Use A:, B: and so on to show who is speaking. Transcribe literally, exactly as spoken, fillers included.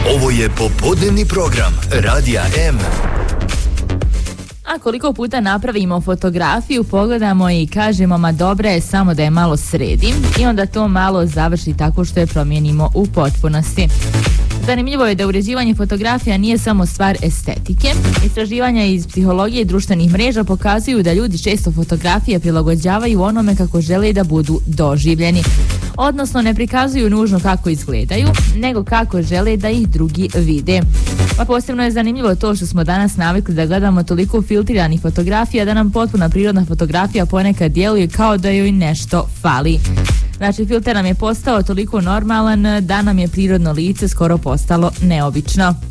A: Ovo je popodnevni program Radija M.
B: A koliko puta napravimo fotografiju, pogledamo i kažemo, ma dobra je, samo da je malo sredim, i onda to malo završi tako što je promijenimo u potpunosti. Zanimljivo je da uređivanje fotografija nije samo stvar estetike. Istraživanja iz psihologije i društvenih mreža pokazuju da ljudi često fotografije prilagođavaju onome kako žele da budu doživljeni. Odnosno, ne prikazuju nužno kako izgledaju, nego kako žele da ih drugi vide. Pa posebno je zanimljivo to što smo danas navikli da gledamo toliko filtriranih fotografija da nam potpuna prirodna fotografija ponekad djeluje kao da joj nešto fali. Znači, filter nam je postao toliko normalan da nam je prirodno lice skoro postalo neobično.